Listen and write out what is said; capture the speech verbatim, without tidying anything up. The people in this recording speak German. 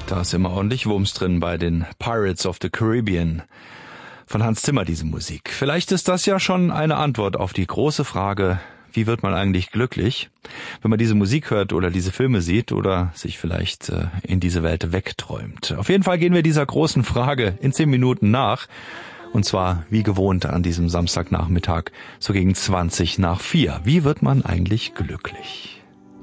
Da ist immer ordentlich Wumms drin bei den Pirates of the Caribbean. Von Hans Zimmer diese Musik. Vielleicht ist das ja schon eine Antwort auf die große Frage, wie wird man eigentlich glücklich, wenn man diese Musik hört oder diese Filme sieht oder sich vielleicht äh, in diese Welt wegträumt. Auf jeden Fall gehen wir dieser großen Frage in zehn Minuten nach. Und zwar wie gewohnt an diesem Samstagnachmittag, so gegen zwanzig nach vier. Wie wird man eigentlich glücklich?